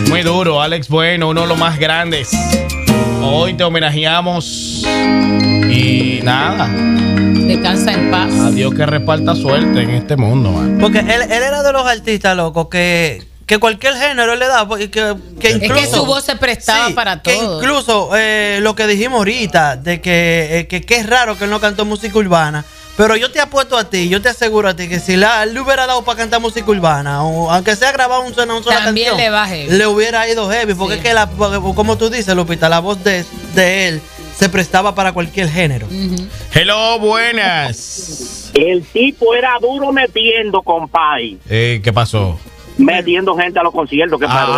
Muy duro, Alex Bueno, uno de los más grandes. Hoy te homenajeamos y nada. Descansa en paz. A Dios que reparta suerte en este mundo, man. Porque él era de los artistas, loco, que cualquier género le da, que incluso, es que su voz se prestaba para todo. Que incluso lo que dijimos ahorita, de que es raro que él no cantó música urbana. Pero yo te apuesto a ti, yo te aseguro a ti que si él le hubiera dado para cantar música urbana, o aunque sea grabado una sola también canción, le va heavy. le hubiera ido heavy. Porque es que, como tú dices, Lupita, la voz de él se prestaba para cualquier género. Hello, buenas. El tipo era duro metiendo, compay. ¿Qué pasó? Metiendo gente a los conciertos. ¿Qué pasó?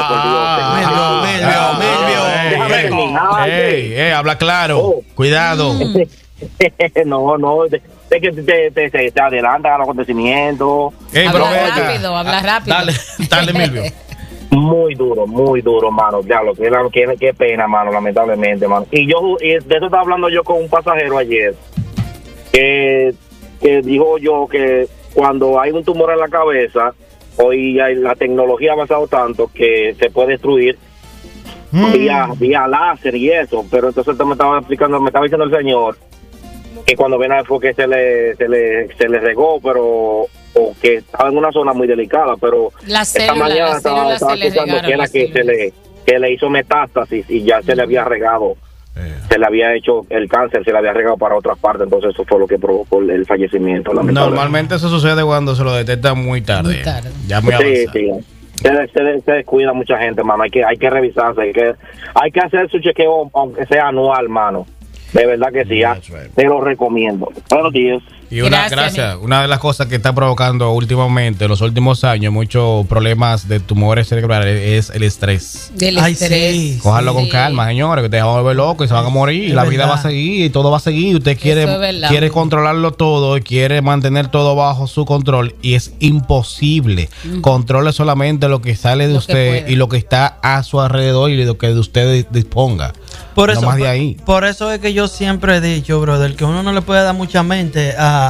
Habla claro. Cuidado. No, es que te adelantan a los acontecimientos. Habla rápido. Dale, Milvio. Muy duro, mano. Diablo, qué pena, mano, lamentablemente, mano. Y de eso estaba hablando yo con un pasajero ayer, que dijo yo que cuando hay un tumor en la cabeza, hoy la tecnología ha avanzado tanto que se puede destruir vía láser y eso. Pero entonces me estaba diciendo el señor que cuando ven fue que se le regó, pero o que estaba en una zona muy delicada, pero esta mañana estaba escuchando que era que le hizo metástasis y ya se le había regado, se le había hecho el cáncer, se le había regado para otras partes, entonces eso fue lo que provocó el fallecimiento. Normalmente eso sucede cuando se lo detecta muy tarde. Ya muy avanzado. Sí. Se descuida mucha gente, mano. Hay que revisarse, hay que hacer su chequeo, aunque sea anual, mano. De verdad que sí, te lo recomiendo. Buenos días. Y gracias. Una de las cosas que está provocando últimamente, en los últimos años, muchos problemas de tumores cerebrales es el estrés. Sí. Cójanlo con calma, señores, que te van a volver loco y se van a morir. Y la vida va a seguir y todo va a seguir. Usted quiere controlarlo todo y quiere mantener todo bajo su control y es imposible. Controle solamente lo que sale de usted y lo que está a su alrededor y lo que de usted disponga. Por eso, no más de ahí. Por eso es que yo siempre he dicho, brother, que uno no le puede dar mucha mente a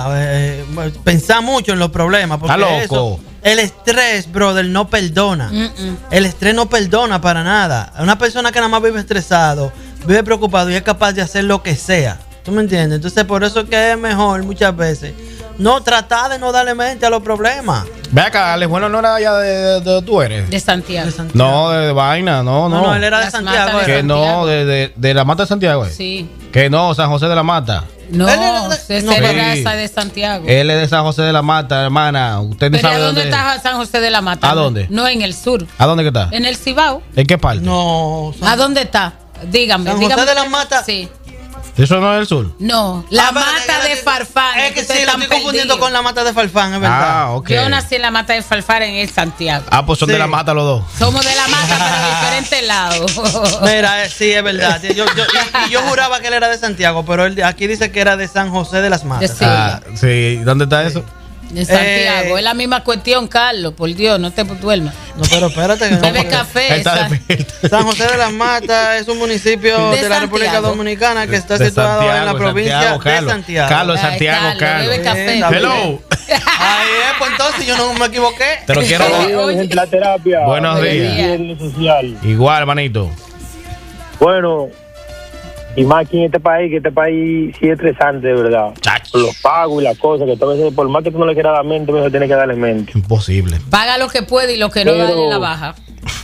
pensar mucho en los problemas. Porque está loco. El estrés, brother, no perdona. El estrés no perdona para nada. Una persona que nada más vive estresado, vive preocupado y es capaz de hacer lo que sea. ¿Tú me entiendes? Entonces, por eso es que es mejor muchas veces no tratar de no darle mente a los problemas. Ve acá, Alex Bueno no era allá de tú eres. De Santiago. No, de vaina, no. No, él era de Santiago. Que no, de la Mata de Santiago. Sí. Que no, San José de la Mata. No, César era esa de Santiago. Él es de San José de la Mata, hermana. Usted no sabe dónde está San José de la Mata. ¿A dónde? No, en el sur. ¿A dónde que está? En el Cibao. ¿En qué parte? No. ¿A dónde está? Dígame. San José de la Mata. Sí. ¿Eso no es el sur? No, la Mata de Farfán. Es que sí, lo estoy confundiendo con la Mata de Farfán, es verdad. Ok. Yo nací en la Mata de Farfán en el Santiago. Pues son de la Mata los dos. Somos de la Mata, pero de diferentes lados. Mira, sí, es verdad. Yo juraba que él era de Santiago, pero él aquí dice que era de San José de las Matas. Sí. ¿Dónde está eso? De Santiago, es la misma cuestión, Carlos, por Dios, no te duermas. No, pero espérate. Bebe café. San José de las Matas es un municipio de la República Dominicana que está situado en la provincia de Santiago. Carlos, Santiago, Carlos. Bebe café. Hello. Ahí es, pues entonces yo no me equivoqué. Te lo quiero. La terapia. Buenos días. Social. Igual, hermanito. Bueno, y más aquí en este país, que este país sí es estresante, de verdad. Los pagos y las cosas, que a veces, por más que tú no le quieras dar mente, mejor tienes que darle mente. Imposible. Paga lo que puede y lo que no, dale la baja.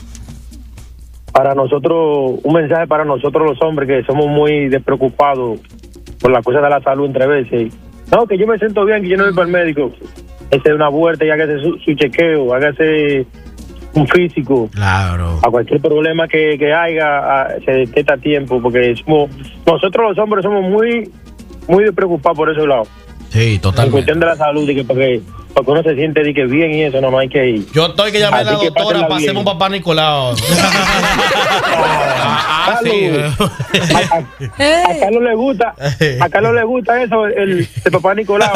Para nosotros, un mensaje para nosotros los hombres que somos muy despreocupados por las cosas de la salud entre veces. No, que yo me siento bien, que yo no voy para el médico. Ese es una vuelta y hágase su chequeo, hágase un físico. Claro. A cualquier problema que haya, se detecta a tiempo, porque nosotros los hombres somos muy despreocupados por ese lado. Sí, totalmente. En cuestión de la salud, de que porque uno se siente de que bien y eso, nomás hay que ir. Yo estoy que llamé a la doctora para hacerme un papá Nicolau. Sí. A Carlos le gusta eso, el papá Nicolau.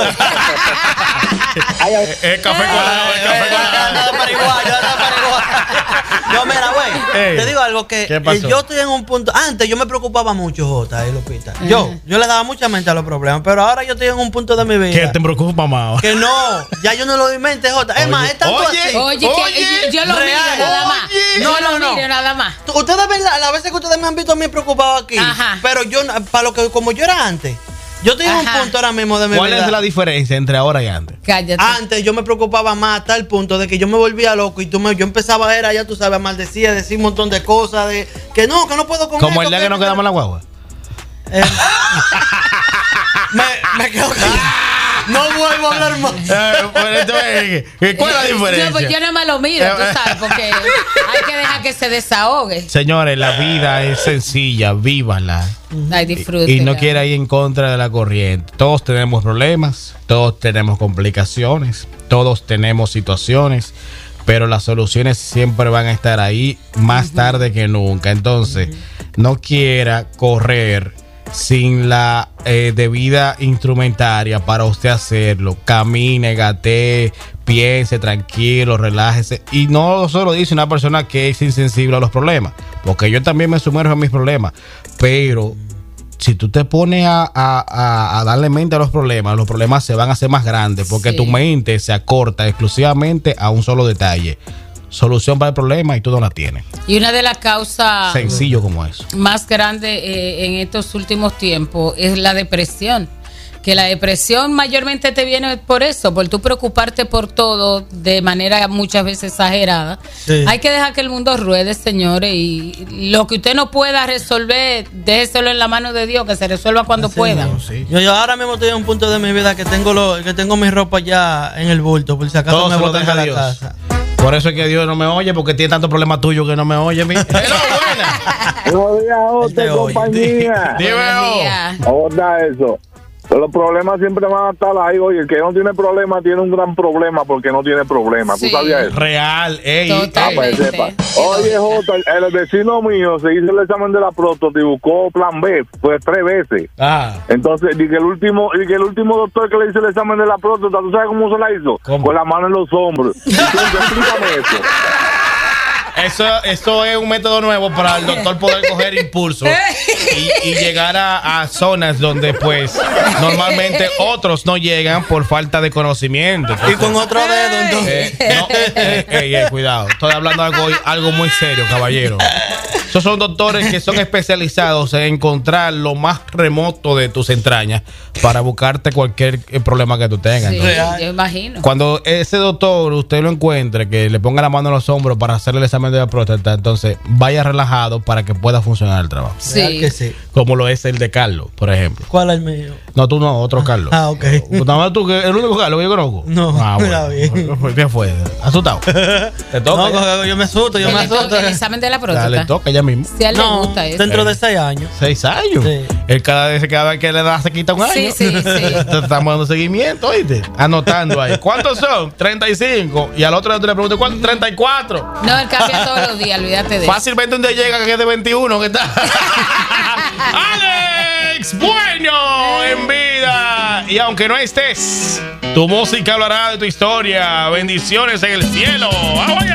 El café colado, Anda para igual. No, mira, güey. Te digo algo que yo estoy en un punto. Antes yo me preocupaba mucho, Jota, y Lupita. Yo le daba mucha mente a los problemas, pero ahora yo estoy en un punto de mi vida. ¿Qué te preocupa más? Que no, ya yo no lo doy mente, Jota. Es más, es tanto así. Oye, yo lo miro nada más. No miro nada más. Ustedes ven las veces que ustedes me han visto a mí preocupado aquí. Ajá. Pero yo, para lo que como yo era antes. Yo estoy en un punto ahora mismo de mi vida. ¿Cuál es la diferencia entre ahora y antes? Cállate. Antes yo me preocupaba más hasta el punto de que yo me volvía loco y yo empezaba a ver, ya tú sabes, a maldecir, decir un montón de cosas, de que no puedo comer. Como el día que nos quedamos en la guagua. Me quedo callado. No vuelvo a hablar más. ¿Cuál es la diferencia? No, pues yo nada más lo miro, tú sabes, porque hay que dejar que se desahogue. Señores, la vida es sencilla, vívala. Ay, disfrútela. Y no quiera ir en contra de la corriente. Todos tenemos problemas, todos tenemos complicaciones, todos tenemos situaciones, pero las soluciones siempre van a estar ahí más tarde que nunca. Entonces, no quiera correr sin la debida instrumentaria para usted hacerlo. Camine, gatee, piense, tranquilo, relájese. Y no solo dice una persona que es insensible a los problemas, porque yo también me sumerjo en mis problemas. Pero si tú te pones a darle mente a los problemas se van a hacer más grandes, porque tu mente se acorta exclusivamente a un solo detalle. Solución para el problema y tú no la tienes. Y una de las causas sencillo como eso más grandes en estos últimos tiempos es la depresión. Que la depresión mayormente te viene por eso, por tú preocuparte por todo de manera muchas veces exagerada. Sí. Hay que dejar que el mundo ruede, señores, y lo que usted no pueda resolver, déjeselo en la mano de Dios, que se resuelva cuando pueda. No, sí. Yo ahora mismo estoy en un punto de mi vida que tengo mi ropa ya en el bulto, por si acaso todo me botan de la Dios. casa. Por eso es que Dios no me oye, porque tiene tantos problemas tuyos que no me oye. Buenos días, Jota, compañía. Dime, Jota, eso. Los problemas siempre van a estar ahí. Oye, el que no tiene problema tiene un gran problema porque no tiene problema. ¿Tú sabías eso? Real, Totalmente. Oye, Jota, el vecino mío se hizo el examen de la próstata y buscó plan B, pues 3 veces. Entonces, y que el último doctor que le hizo el examen de la próstata, ¿tú sabes cómo se la hizo? ¿Cómo? Con la mano en los hombros. Explícame eso. Eso es un método nuevo para el doctor poder coger impulso y llegar a zonas donde pues normalmente otros no llegan por falta de conocimiento. Entonces, y con otro dedo entonces. Cuidado, estoy hablando algo muy serio, caballero. Esos son doctores que son especializados en encontrar lo más remoto de tus entrañas para buscarte cualquier problema que tú tengas. Sí, entonces, yo imagino. Cuando ese doctor usted lo encuentre, que le ponga la mano en los hombros para hacerle el examen de la próstata, entonces vaya relajado para que pueda funcionar el trabajo. Sí. Que sí. Como lo es el de Carlos, por ejemplo. ¿Cuál es el mío? No, tú no, otro Carlos. Ok. Nada más tú, que el único Carlos que yo conozco. No, bueno. ¿Qué fue? ¿Asustado? ¿Te toca? No, yo me asusto, El examen de la próstata. Le toca ya mismo. Si a él le gusta eso. Dentro de 6 años. 6 años. Sí. Él cada vez que le da se quita un año. Sí. Estamos dando seguimiento, ¿oíste? Anotando ahí. ¿Cuántos son? 35. Y al otro le pregunto, ¿cuántos? 34. No, él cambia todos los días, olvídate de eso. Fácilmente un día llega que es de 21, ¿qué tal? Alex, bueno, en vida. Y aunque no estés, tu música hablará de tu historia. Bendiciones en el cielo.